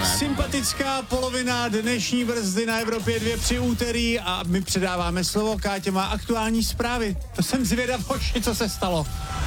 Sympatická polovina dnešní brzdy na Evropě 2 při úterý a my předáváme slovo. Káťa má aktuální zprávy. To jsem zvědav, co se stalo.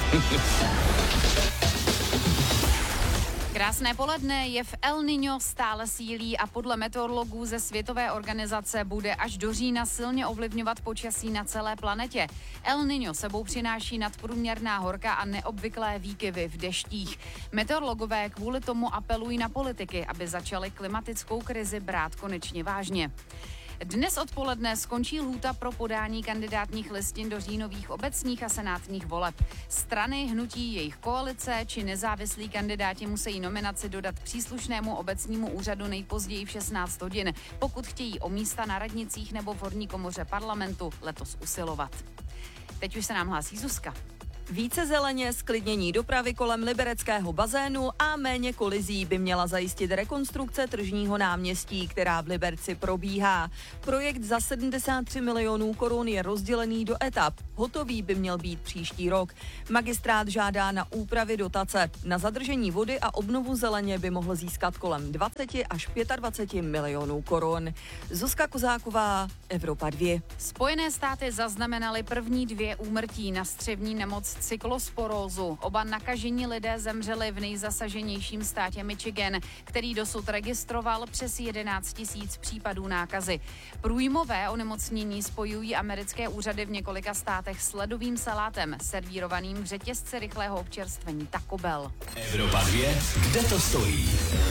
Krásné poledne, jev El Niño stále sílí a podle meteorologů ze Světové organizace bude až do října silně ovlivňovat počasí na celé planetě. El Niño sebou přináší nadprůměrná horka a neobvyklé výkyvy v deštích. Meteorologové kvůli tomu apelují na politiky, aby začali klimatickou krizi brát konečně vážně. Dnes odpoledne skončí lhůta pro podání kandidátních listin do říjnových obecních a senátních voleb. Strany, hnutí, jejich koalice či nezávislí kandidáti musí nominaci dodat příslušnému obecnímu úřadu nejpozději v 16 hodin, pokud chtějí o místa na radnicích nebo v horní komoře parlamentu letos usilovat. Teď už se nám hlásí Zuzka. Více zeleně, zklidnění dopravy kolem libereckého bazénu a méně kolizí by měla zajistit rekonstrukce tržního náměstí, která v Liberci probíhá. Projekt za 73 milionů korun je rozdělený do etap. Hotový by měl být příští rok. Magistrát žádá na úpravy dotace. Na zadržení vody a obnovu zeleně by mohl získat kolem 20 až 25 milionů korun. Zuzka Kozáková, Evropa 2. Spojené státy zaznamenaly první 2 úmrtí na střevní nemoc cyklosporózu. Oba nakažení lidé zemřeli v nejzasaženějším státě Michigan, který dosud registroval přes 11 000 případů nákazy. Průjmové onemocnění spojují americké úřady v několika státech s ledovým salátem, servírovaným v řetězci rychlého občerstvení Taco Bell. Evropa 2, kde to stojí?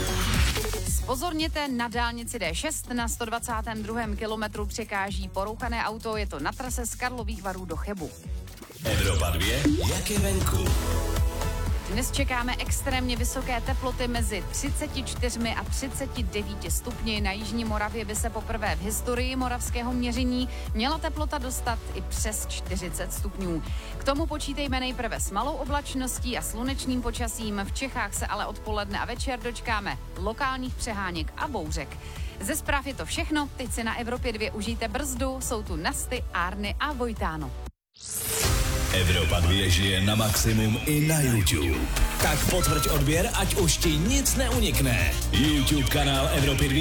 Pozorněte, na dálnici D6 na 122. kilometru překáží porouchané auto, je to na trase z Karlových Varů do Chebu. Evropa 2, jak je venku? Dnes čekáme extrémně vysoké teploty mezi 34 a 39 stupni. Na jižní Moravě by se poprvé v historii moravského měření měla teplota dostat i přes 40 stupňů. K tomu počítejme nejprve s malou oblačností a slunečným počasím. V Čechách se ale odpoledne a večer dočkáme lokálních přeháněk a bouřek. Ze zpráv je to všechno, teď si na Evropě 2 užijte brzdu, jsou tu Nasty, Árny a Vojtáno. Evropa 2 žije na maximum i na YouTube. Tak potvrď odběr, ať už ti nic neunikne. YouTube kanál Evropy 2